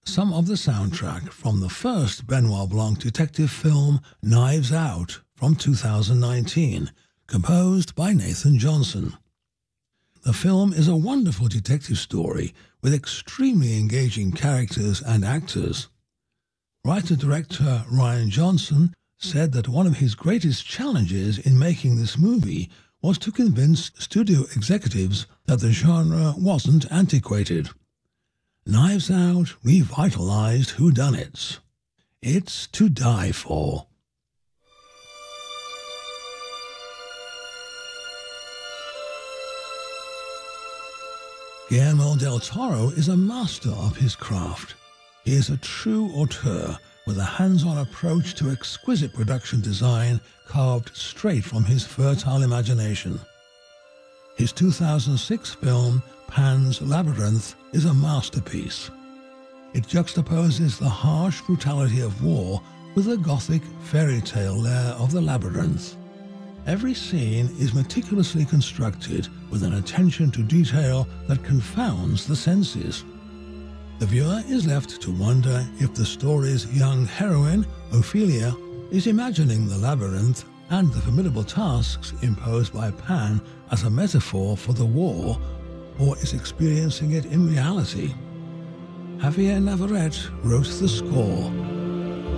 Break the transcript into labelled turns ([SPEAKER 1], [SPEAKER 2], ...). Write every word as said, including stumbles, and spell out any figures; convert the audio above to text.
[SPEAKER 1] some of the soundtrack from the first Benoit Blanc detective film Knives Out from two thousand nineteen, composed by Nathan Johnson. The film is a wonderful detective story with extremely engaging characters and actors. Writer-director Ryan Johnson said that one of his greatest challenges in making this movie was to convince studio executives that the genre wasn't antiquated. Knives Out revitalized whodunits. It's to die for. Guillermo del Toro is a master of his craft. He is a true auteur with a hands-on approach to exquisite production design carved straight from his fertile imagination. His two thousand six film, Pan's Labyrinth, is a masterpiece. It juxtaposes the harsh brutality of war with the gothic fairy tale lair of the labyrinth. Every scene is meticulously constructed with an attention to detail that confounds the senses. The viewer is left to wonder if the story's young heroine, Ophelia, is imagining the labyrinth and the formidable tasks imposed by Pan as a metaphor for the war, or is experiencing it in reality. Javier Navarrete wrote the score.